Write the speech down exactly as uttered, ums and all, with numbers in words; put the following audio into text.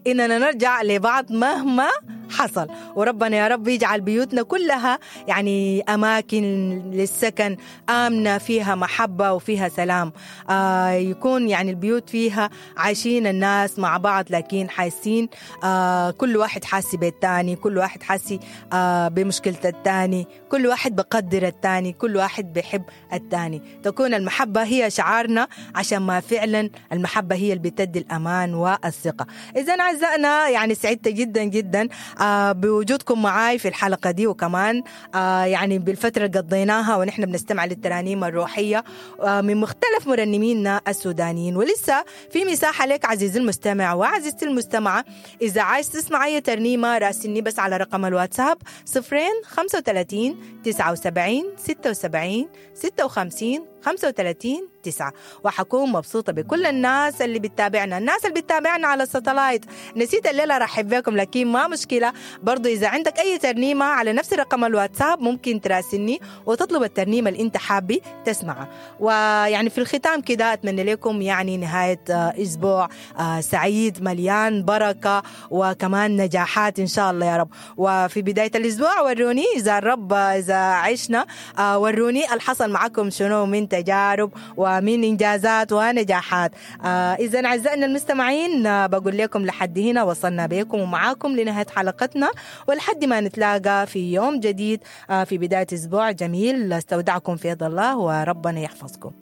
إننا نرجع لبعض مهما حصل. وربنا يا رب يجعل بيوتنا كلها يعني أماكن للسكن آمنة فيها محبة وفيها سلام. آه يكون يعني البيوت فيها عايشين الناس مع بعض لكن حاسين آه كل واحد حاسي بالتاني، كل واحد حاسي آه بمشكلة التاني، كل واحد بقدر التاني، كل واحد بيحب التاني. تكون المحبة هي شعارنا، عشان ما فعلا المحبة هي اللي بتدي الأمان والثقة. إذن أعزائنا يعني سعدت جدا جدا آه بوجودكم معاي في الحلقة دي، وكمان آه يعني بالفترة اللي قضيناها ونحن بنستمع للترانيم الروحية آه من مختلف مرنمينا السودانيين. ولسه في مساحة لك عزيزي المستمع وعزيزتي المستمعة، إذا عايز تسمع أي ترنيمة راسلني بس على رقم الواتساب صفرين خمسة وثلاثين تسعة وسبعين ستة وسبعين ستة وخمسين خمسة وثلاثين تسعة، وحكون مبسوطة بكل الناس اللي بتتابعنا. الناس اللي بتتابعنا على الساتلايت نسيت الليلة رحب بكم، لكن ما مشكلة برضو. إذا عندك أي ترنيمة على نفس رقم الواتساب ممكن تراسلني وتطلب الترنيمة اللي أنت حابي تسمعها. ويعني في الختام كده أتمنى لكم يعني نهاية أسبوع سعيد مليان بركة وكمان نجاحات إن شاء الله يا رب. وفي بداية الأسبوع وروني إذا الرب إذا عشنا وروني الحصل معكم شنو من تجارب ومن إنجازات ونجاحات. آه إذن أعزائنا المستمعين آه بقول لكم لحد هنا وصلنا بكم ومعاكم لنهاية حلقتنا، ولحد ما نتلاقى في يوم جديد آه في بداية أسبوع جميل. استودعكم في يد الله وربنا يحفظكم.